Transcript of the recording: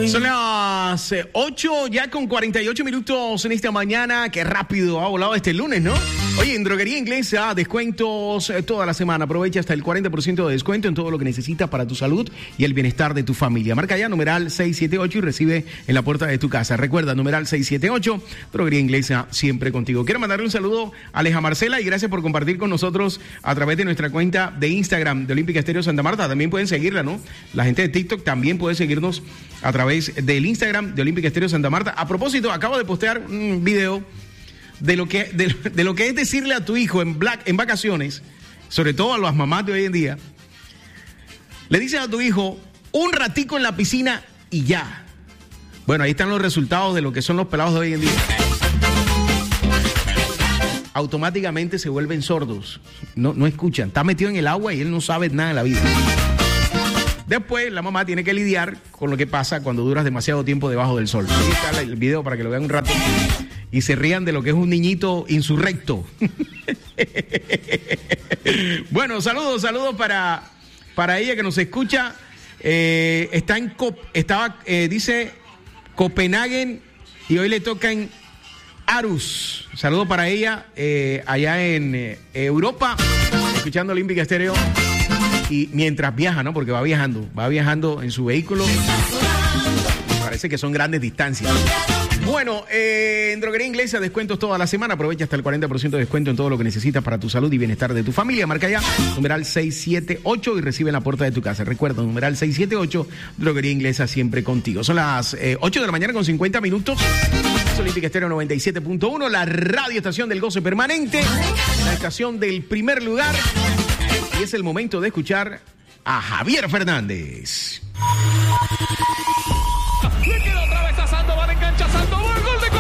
Son las 8 ya con 48 minutos en esta mañana. Qué rápido ha volado este lunes, ¿no? Oye, en Droguería Inglesa, descuentos toda la semana. Aprovecha hasta el 40% de descuento en todo lo que necesitas para tu salud y el bienestar de tu familia. Marca ya numeral 678 y recibe en la puerta de tu casa. Recuerda, numeral 678, Droguería Inglesa, siempre contigo. Quiero mandarle un saludo a Aleja Marcela y gracias por compartir con nosotros a través de nuestra cuenta de Instagram de Olímpica Estéreo Santa Marta. También pueden seguirla, ¿no? La gente de TikTok también puede seguirnos a través del Instagram de Olímpica Estéreo Santa Marta. A propósito, acabo de postear un video de lo que es decirle a tu hijo en vacaciones, sobre todo a las mamás de hoy en día. Le dices a tu hijo, un ratico en la piscina y ya. Bueno, ahí están los resultados de lo que son los pelados de hoy en día. Automáticamente se vuelven sordos, no escuchan, está metido en el agua y él no sabe nada de la vida. Después la mamá tiene que lidiar con lo que pasa cuando duras demasiado tiempo debajo del sol. Ahí está el video para que lo vean un rato y se rían de lo que es un niñito insurrecto. Bueno, saludos para ella que nos escucha. Dice Copenhagen y hoy le toca en Aarhus. Saludos para ella allá en Europa, escuchando Olímpica Estéreo. Y mientras viaja, ¿no? Porque va viajando en su vehículo. Parece que son grandes distancias. Bueno, en Droguería Inglesa, descuentos toda la semana. Aprovecha hasta el 40% de descuento en todo lo que necesitas para tu salud y bienestar de tu familia. Marca ya, numeral 678 y recibe en la puerta de tu casa. Recuerda, numeral 678, Droguería Inglesa, siempre contigo. Son las 8 de la mañana con 50 minutos. Es Olímpica Estéreo 97.1, la radioestación del goce permanente, la estación del primer lugar. Y es el momento de escuchar a Javier Fernández.